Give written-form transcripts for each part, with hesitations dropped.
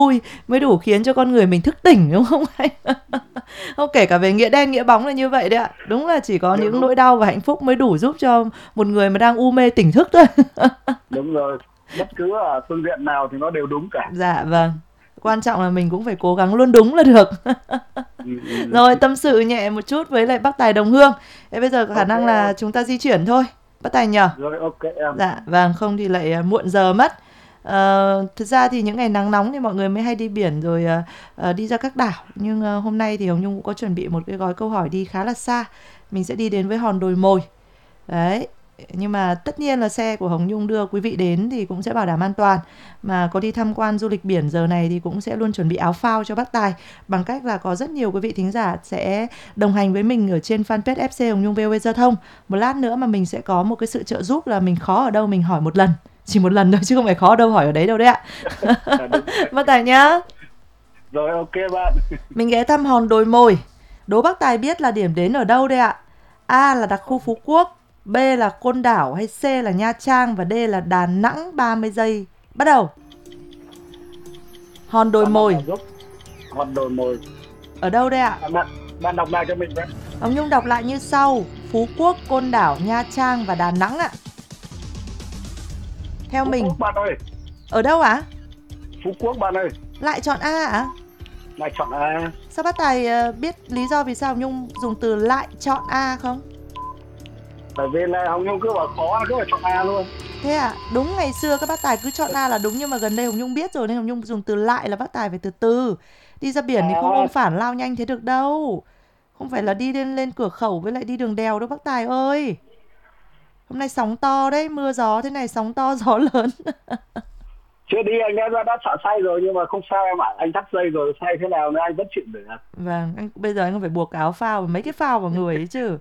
vui mới đủ khiến cho con người mình thức tỉnh, đúng không anh? Không, kể cả về nghĩa đen nghĩa bóng là như vậy đấy ạ. Đúng là chỉ có những đúng nỗi đau và hạnh phúc mới đủ giúp cho một người mà đang u mê tỉnh thức thôi. đúng rồi, bất cứ ở phương diện nào thì nó đều đúng cả. Dạ vâng. Quan trọng là mình cũng phải cố gắng luôn đúng là được. Ừ, ừ. Rồi, tâm sự nhẹ một chút với lại bác Tài đồng hương. Thế bây giờ có khả Ok năng em. là chúng ta di chuyển thôi. Bác Tài nhờ. Rồi ok em. Dạ, vâng, không thì lại muộn giờ mất. Thực ra thì những ngày nắng nóng thì mọi người mới hay đi biển rồi đi ra các đảo. Nhưng hôm nay thì Hồng Nhung cũng có chuẩn bị một cái gói câu hỏi đi khá là xa. Mình sẽ đi đến với hòn đồi mồi. Đấy. Nhưng mà tất nhiên là xe của Hồng Nhung đưa quý vị đến thì cũng sẽ bảo đảm an toàn. Mà có đi tham quan du lịch biển giờ này thì cũng sẽ luôn chuẩn bị áo phao cho bác Tài. Bằng cách là có rất nhiều quý vị thính giả sẽ đồng hành với mình ở trên fanpage FC Hồng Nhung VOV Giao thông. Một lát nữa mà mình sẽ có một cái sự trợ giúp là mình khó ở đâu mình hỏi một lần. Chỉ một lần thôi chứ không phải khó ở đâu hỏi ở đấy đâu đấy ạ. Đúng rồi. Bác Tài nhá. Rồi ok bạn. Mình ghé thăm hòn đồi mồi. Đố bác Tài biết là điểm đến ở đâu đây ạ? A là đặc khu Phú Quốc, B là Côn Đảo hay C là Nha Trang và D là Đà Nẵng. 30 giây. Bắt đầu. Hòn đồi Bạn đọc mồi. lại giúp. Hòn đồi mồi. Ở đâu đây ạ? Bạn đọc lại cho mình với. Hồng Nhung đọc lại như sau: Phú Quốc, Côn Đảo, Nha Trang và Đà Nẵng ạ. Theo Phú mình. Quốc bạn ơi. Ở đâu ạ? Phú Quốc bạn ơi. Lại chọn A ạ? Lại chọn A. Sao bác Tài biết lý do vì sao Hồng Nhung dùng từ lại chọn A không? Bởi vì là Hồng Nhung cứ bảo khó là cứ phải chọn A luôn. Thế à? Đúng, ngày xưa các bác Tài cứ chọn A là đúng, nhưng mà gần đây Hồng Nhung biết rồi nên Hồng Nhung dùng từ lại là bác Tài phải từ từ. Đi ra biển thì không ôm À, phản lao nhanh thế được đâu. Không phải là đi lên cửa khẩu với lại đi đường đèo đâu bác Tài ơi. Hôm nay sóng to đấy, mưa gió thế này, sóng to gió lớn. chưa đi anh đã sợ say rồi nhưng mà không sao em ạ. Anh thắt dây rồi, say thế nào nữa anh vẫn chịu được. Vâng, bây giờ anh còn phải buộc áo phao và mấy cái phao vào người ấy chứ.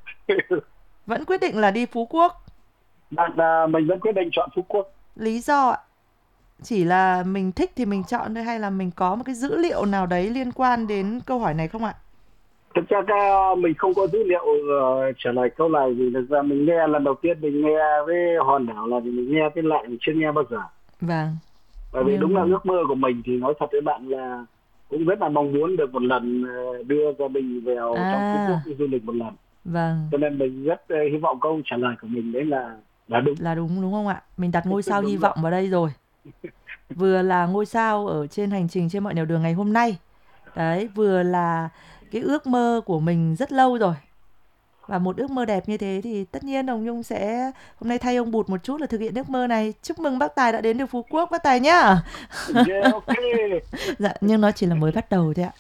Vẫn quyết định là đi Phú Quốc. Mình vẫn quyết định chọn Phú Quốc. Lý do ạ? Chỉ là mình thích thì mình chọn thôi hay là mình có một cái dữ liệu nào đấy liên quan đến câu hỏi này không ạ? Thực ra mình không có dữ liệu trả lời câu này vì thực ra mình nghe lần đầu tiên mình nghe với hòn đảo là mình nghe cái lại mình chưa nghe bao giờ. Vâng, Bởi vì đúng là nhưng ước mơ của mình thì nói thật với bạn là cũng rất là mong muốn được một lần đưa gia đình vào trong Phú Quốc à, đi du lịch một lần. vâng, Cho nên mình rất hy vọng câu trả lời của mình đấy là đúng. là đúng đúng không ạ? Mình đặt ngôi sao hy Đúng rồi. vọng vào đây rồi. Vừa là ngôi sao ở trên hành trình trên mọi nẻo đường ngày hôm nay. Đấy, vừa là cái ước mơ của mình rất lâu rồi. Và một ước mơ đẹp như thế thì tất nhiên Hồng Nhung sẽ hôm nay thay ông Bụt một chút là thực hiện ước mơ này. Chúc mừng bác Tài đã đến được Phú Quốc bác Tài nhá. Yeah, ok. Dạ, nhưng nó chỉ là mới bắt đầu thôi ạ.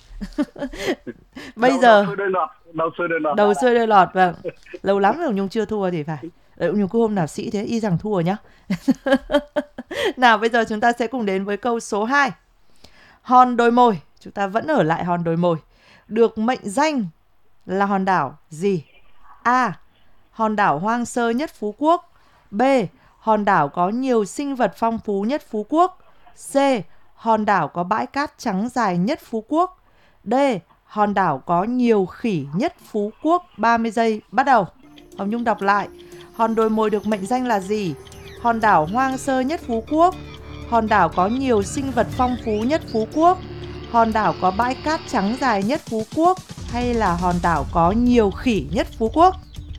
Bây Đầu giờ xuôi đôi lọt, đầu xuôi đôi lọt đầu bạn ạ. xuôi đôi lọt, vâng. Lâu lắm rồi Hồng Nhung chưa thua thì phải. Đấy, Hồng Nhung cứ hôm nào sĩ thế y rằng thua nhá. Nào bây giờ chúng ta sẽ cùng đến với câu số 2. Hòn đồi mồi, chúng ta vẫn ở lại hòn đồi mồi. Được mệnh danh là hòn đảo gì? A. Hòn đảo hoang sơ nhất Phú Quốc. B. Hòn đảo có nhiều sinh vật phong phú nhất Phú Quốc. C. Hòn đảo có bãi cát trắng dài nhất Phú Quốc. D. Hòn đảo có nhiều khỉ nhất Phú Quốc. 30 giây, bắt đầu. Hồng Nhung đọc lại. Hòn đồi mồi được mệnh danh là gì? Hòn đảo hoang sơ nhất Phú Quốc. Hòn đảo có nhiều sinh vật phong phú nhất Phú Quốc. Hòn đảo có bãi cát trắng dài nhất Phú Quốc. Hay là hòn đảo có nhiều khỉ nhất Phú Quốc?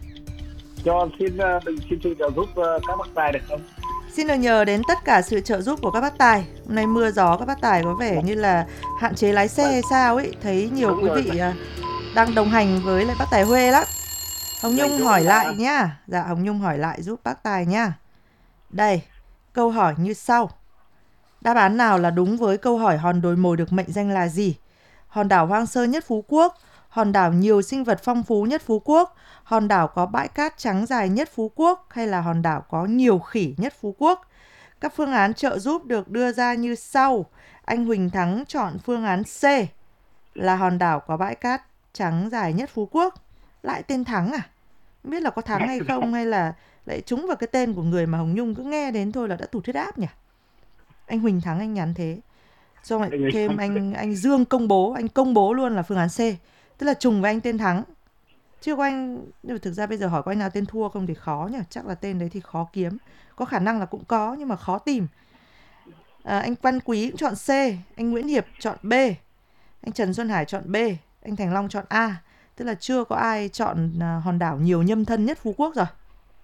Mình xin sự trợ giúp các bác tài được không? Xin được nhờ đến tất cả sự trợ giúp của các bác tài. Hôm nay mưa gió các bác tài có vẻ như là hạn chế lái xe Vâng, hay sao ấy. Thấy nhiều đúng quý rồi. vị đang đồng hành với lại bác tài Huê lắm. Hồng Dành Nhung chỗ hỏi lại nhà. nhá. Dạ, Hồng Nhung hỏi lại giúp bác tài nhá. Đây, câu hỏi như sau. Đáp án nào là đúng với câu hỏi hòn đồi mồi được mệnh danh là gì? Hòn đảo hoang sơ nhất Phú Quốc, hòn đảo nhiều sinh vật phong phú nhất Phú Quốc, hòn đảo có bãi cát trắng dài nhất Phú Quốc hay là hòn đảo có nhiều khỉ nhất Phú Quốc? Các phương án trợ giúp được đưa ra như sau. Anh Huỳnh Thắng chọn phương án C là hòn đảo có bãi cát trắng dài nhất Phú Quốc. Lại tên Thắng à? Không biết là có Thắng hay không hay là lại trúng vào cái tên của người mà Hồng Nhung cứ nghe đến thôi là đã tụt huyết áp nhỉ? Anh Huỳnh Thắng anh nhắn thế. Xong lại thêm anh Dương công bố, anh công bố luôn là phương án C. Tức là trùng với anh tên Thắng. Chứ có anh, thực ra bây giờ hỏi có anh nào tên Thua không thì khó nhỉ, chắc là tên đấy thì khó kiếm. Có khả năng là cũng có nhưng mà khó tìm. Anh Văn Quý cũng chọn C, anh Nguyễn Hiệp chọn B, anh Trần Xuân Hải chọn B, anh Thành Long chọn A. Tức là chưa có ai chọn hòn đảo nhiều nhâm thân nhất Phú Quốc rồi.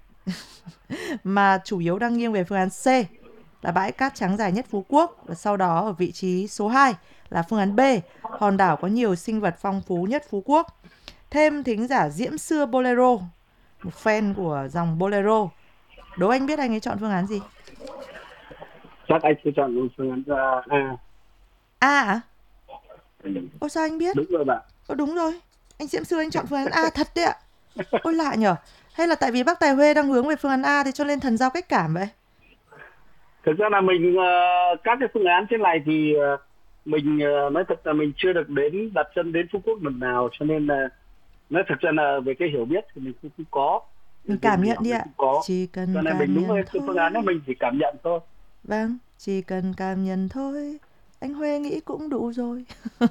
Mà chủ yếu đang nghiêng về phương án C là bãi cát trắng dài nhất Phú Quốc. Và sau đó ở vị trí số 2 là phương án B, hòn đảo có nhiều sinh vật phong phú nhất Phú Quốc. Thêm thính giả Diễm Xưa Bolero, một fan của dòng Bolero. Đố anh biết anh ấy chọn phương án gì? Chắc anh sẽ chọn phương án A. A à? Ôi sao anh biết? Đúng rồi bạn. Đúng rồi. Anh Diễm Xưa anh chọn phương án A thật đấy ạ. Ôi lạ nhở. Hay là tại vì bác Tài Huê đang hướng về phương án A thì cho nên thần giao cách cảm vậy? Thực ra là mình các cái phương án trên này thì mình nói thật là mình chưa được đặt chân đến Phú Quốc lần nào, cho nên là nói thật ra là về cái hiểu biết thì mình cũng có. Mình cảm nhận đi ạ. Chỉ cần cho nên cảm mình đúng nhận với cái phương án đó mình chỉ cảm nhận thôi. Vâng, chỉ cần cảm nhận thôi. Anh Huê nghĩ cũng đủ rồi.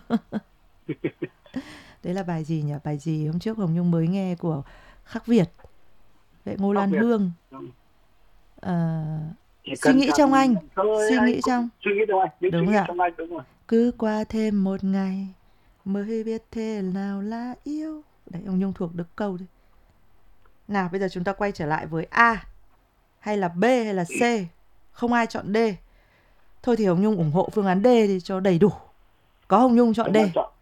Đấy là bài gì nhỉ? Bài gì hôm trước Hồng Nhung mới nghe của Khắc Việt, Vệ Ngô Lan Hương. Suy nghĩ trong anh. Suy nghĩ trong anh. Đúng rồi. Cứ qua thêm một ngày mới biết thế nào là yêu. Đấy, Hồng Nhung thuộc được câu đấy. Nào bây giờ chúng ta quay trở lại với A hay là B hay là C. Không ai chọn D. Thôi thì Hồng Nhung ủng hộ phương án D thì cho đầy đủ. Có Hồng Nhung chọn D.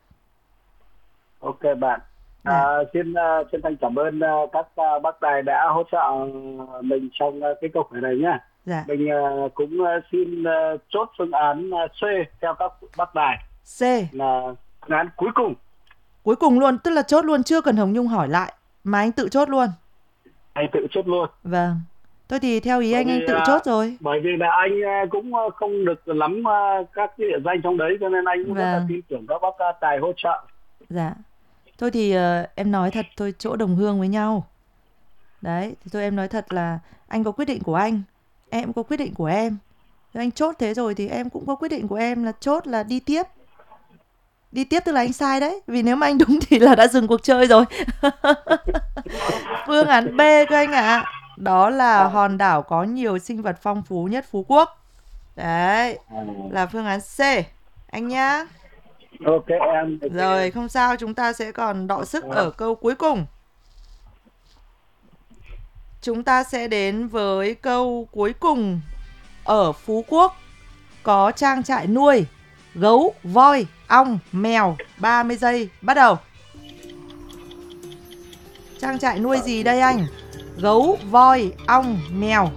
Ok bạn. Xin thành cảm ơn các bác tài đã hỗ trợ mình trong cái câu hỏi này nhé. Dạ. Mình cũng xin chốt phương án C theo các bác tài. C là phương án cuối cùng. Cuối cùng luôn, tức là chốt luôn, chưa cần Hồng Nhung hỏi lại mà anh tự chốt luôn. Anh tự chốt luôn. Vâng. Thôi thì theo ý anh tự chốt rồi. Bởi vì là anh cũng không được lắm các cái địa danh trong đấy, cho nên anh cũng rất là tin tưởng các bác tài hỗ trợ. Dạ. Thôi thì em nói thật thôi, chỗ đồng hương với nhau. Đấy, thì thôi em nói thật là anh có quyết định của anh, em có quyết định của em. Nếu anh chốt thế rồi thì em cũng có quyết định của em là chốt là đi tiếp. Đi tiếp tức là anh sai đấy. Vì nếu mà anh đúng thì là đã dừng cuộc chơi rồi. Phương án B các anh ạ. Đó là hòn đảo có nhiều sinh vật phong phú nhất Phú Quốc. Đấy, là phương án C. Anh nhá. Ok em. Rồi, không sao, chúng ta sẽ còn đọ sức ở câu cuối cùng. Chúng ta sẽ đến với câu cuối cùng. Ở Phú Quốc có trang trại nuôi gấu, voi, ong, mèo. 30 giây, bắt đầu. Trang trại nuôi gì đây anh? Gấu, voi, ong, mèo.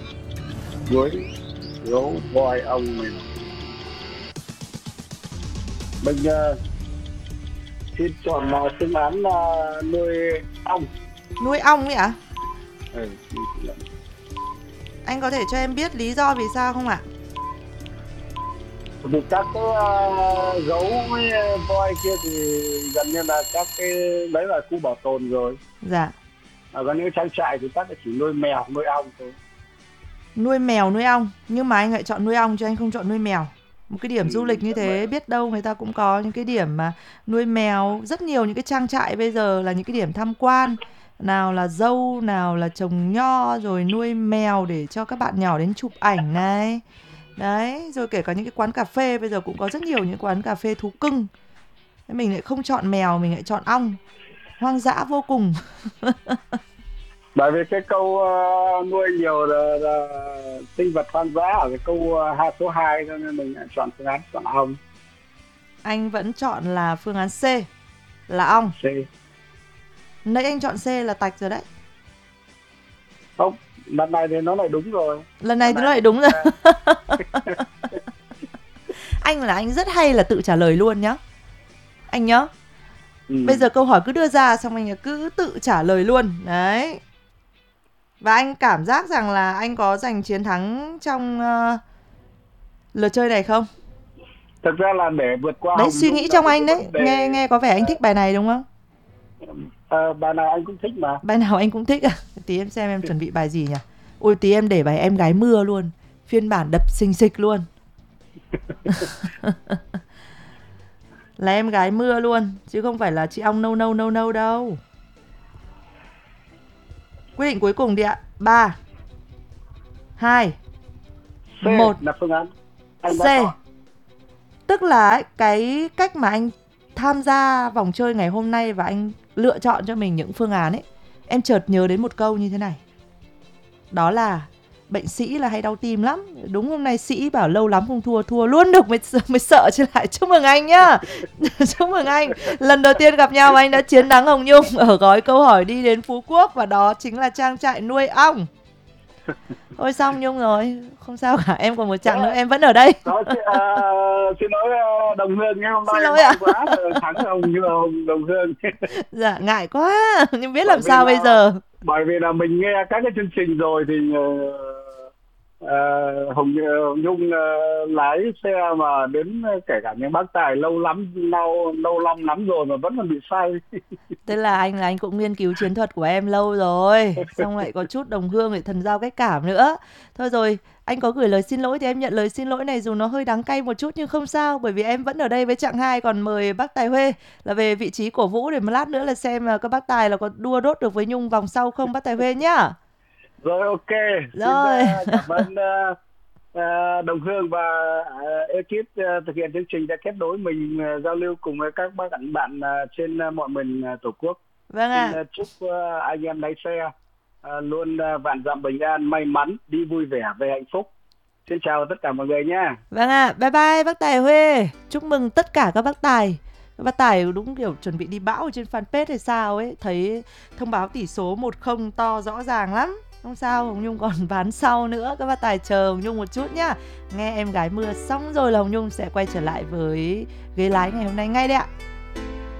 Gấu, voi, ong, mèo. Mình xin chọn phương án nuôi ong. Nuôi ong ấy ạ? Anh có thể cho em biết lý do vì sao không ạ? Vì các cái gấu với voi kia thì gần như là các cái đấy là khu bảo tồn rồi. Dạ. Còn những trang trại thì chắc là chỉ nuôi mèo, nuôi ong thôi. Nuôi mèo, nuôi ong. Nhưng mà anh lại chọn nuôi ong chứ anh không chọn nuôi mèo. Một cái điểm du lịch như thế, biết đâu người ta cũng có những cái điểm mà nuôi mèo. Rất nhiều những cái trang trại bây giờ là những cái điểm tham quan. Nào là dâu, nào là trồng nho, rồi nuôi mèo để cho các bạn nhỏ đến chụp ảnh này. Đấy, rồi kể cả những cái quán cà phê bây giờ cũng có rất nhiều những quán cà phê thú cưng. Mình lại không chọn mèo, mình lại chọn ong. Hoang dã vô cùng. Bởi vì cái câu nuôi nhiều là sinh vật hoang dã ở cái câu số 2, cho nên mình chọn phương án chọn ong. Anh vẫn chọn là phương án C, là ong. C. Nãy anh chọn C là tạch rồi đấy. Không, lần này thì nó lại đúng rồi. Lần này thì nó lại đúng rồi. Anh là anh rất hay là tự trả lời luôn nhá. Anh nhá. Bây giờ câu hỏi cứ đưa ra xong anh cứ tự trả lời luôn. Đấy. Và anh cảm giác rằng là anh có giành chiến thắng trong lượt chơi này không? Thực ra là để vượt qua đấy, suy nghĩ trong anh đấy. Nghe có vẻ anh thích bài này đúng không? Bài nào anh cũng thích mà. Bài nào anh cũng thích à? Tí em xem em chuẩn bị bài gì nhỉ? Ôi tí em để bài Em Gái Mưa luôn. Phiên bản đập xình xịch luôn. Là Em Gái Mưa luôn. Chứ không phải là chị ong nâu đâu. Quyết định cuối cùng đi ạ. 3 2 1. Là phương án Anh C. đã chọn. Tức là ấy, cái cách mà anh tham gia vòng chơi ngày hôm nay và anh lựa chọn cho mình những phương án ấy, em chợt nhớ đến một câu như thế này. Đó là bệnh sĩ là hay đau tim lắm. Đúng, hôm nay sĩ bảo lâu lắm không thua, thua luôn được mới sợ chứ lại. Chúc mừng anh nhá. Chúc mừng anh. Lần đầu tiên gặp nhau anh đã chiến thắng Hồng Nhung ở gói câu hỏi đi đến Phú Quốc, và đó chính là trang trại nuôi ong. Thôi xong Nhung rồi, không sao cả, em còn một chặng nữa, em vẫn ở đây. Đó, xin lỗi Đồng Hương nhé, hôm Xin nay lỗi may ạ. quá thắng Đồng Hương. Dạ ngại quá, nhưng biết Bởi làm vì sao là bây giờ. bởi vì là mình nghe các cái chương trình rồi thì Hồng Nhung lái xe mà đến kể cả những bác tài lâu lắm lắm rồi mà vẫn còn bị say. Tức là anh cũng nghiên cứu chiến thuật của em lâu rồi, xong lại có chút Đồng Hương để thần giao cách cảm nữa. Thôi rồi, anh có gửi lời xin lỗi thì em nhận lời xin lỗi này, dù nó hơi đắng cay một chút nhưng không sao, bởi vì em vẫn ở đây với chặng 2. Còn mời bác Tài Huê là về vị trí cổ vũ để một lát nữa là xem là các bác Tài là có đua đốt được với Nhung vòng sau không, bác Tài Huê nhá. Rồi, ok. Rồi. Xin cảm ơn Đồng Hương và ekip thực hiện chương trình đã kết nối mình giao lưu cùng với các bác bạn trên mọi miền Tổ quốc. Vâng ạ. Xin chúc anh em lái xe luôn vạn dặm bình an, may mắn, đi vui vẻ, về hạnh phúc. Xin chào tất cả mọi người nha. Vâng ạ, bye bye bác Tài Huê. Chúc mừng tất cả các bác Tài. Các bác Tài đúng kiểu chuẩn bị đi bão ở trên fanpage hay sao ấy. Thấy thông báo tỷ số 1-0 to rõ ràng lắm. Không sao, Hồng Nhung còn ván sau nữa. Các bác Tài chờ Hồng Nhung một chút nhá. Nghe em gái mưa xong rồi là Hồng Nhung sẽ quay trở lại với ghế lái ngày hôm nay ngay đấy ạ.